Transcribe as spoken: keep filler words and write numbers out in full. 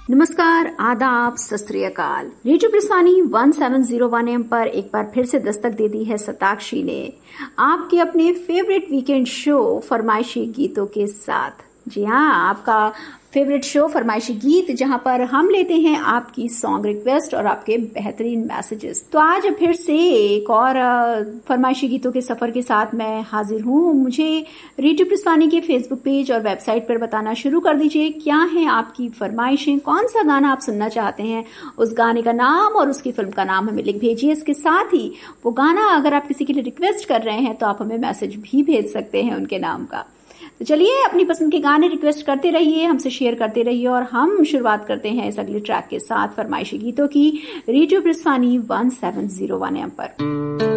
नमस्कार, आदाब, सत श्री अकाल। रेडियो प्रस्थानी सत्रह सौ एक एम पर एक बार फिर से दस्तक दे दी है सताक्षी ने आपके अपने फेवरेट वीकेंड शो फरमाइशी गीतों के साथ। जी हाँ, आपका फेवरेट शो फरमाइशी गीत, जहां पर हम लेते हैं आपकी सॉन्ग रिक्वेस्ट और आपके बेहतरीन मैसेजेस। तो आज फिर से एक और फरमाइशी गीतों के सफर के साथ मैं हाजिर हूँ। मुझे रेडियो प्रस्थानी के फेसबुक पेज और वेबसाइट पर बताना शुरू कर दीजिए क्या है आपकी फरमाइशें, कौन सा गाना आप सुनना चाहते हैं, उस गाने का नाम और उसकी फिल्म का नाम हमें लिख भेजिए। इसके साथ ही वो गाना अगर आप किसी के लिए रिक्वेस्ट कर रहे हैं तो आप हमें मैसेज भी भेज सकते हैं उनके नाम का। तो चलिए, अपनी पसंद के गाने रिक्वेस्ट करते रहिए, हमसे शेयर करते रहिए और हम शुरुआत करते हैं इस अगले ट्रैक के साथ फरमाइशी गीतों की रेडियो प्रस्थानी सत्रह सौ एक एम पर।